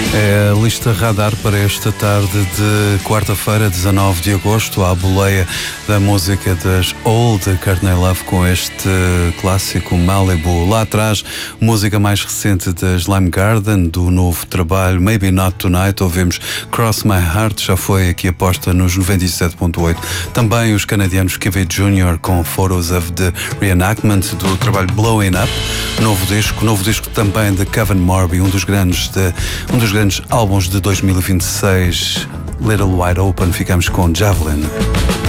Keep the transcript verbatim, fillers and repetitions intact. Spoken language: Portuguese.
É a lista radar para esta tarde de quarta-feira, dezanove de agosto, à boleia da música das Old Courtney Love com este clássico Malibu. Lá atrás, música mais recente da Slime Garden, do novo trabalho Maybe Not Tonight, ouvimos Cross My Heart, já foi aqui aposta nos noventa e sete ponto oito. Também os canadianos Kiwi Junior com Photos of the Reenactment do trabalho Blowing Up, novo disco, novo disco também de Kevin Morby, um dos grandes de, um dos grandes álbuns de dois mil e vinte e seis, Little Wide Open. Ficamos com Javelin.